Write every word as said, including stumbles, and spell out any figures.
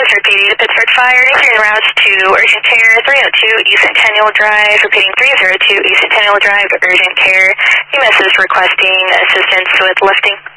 Pittsburgh P D to Pittsburgh Fire. If you're en route to urgent care, three oh two East Centennial Drive. Repeating three oh two East Centennial Drive, urgent care. U M S is requesting assistance with lifting.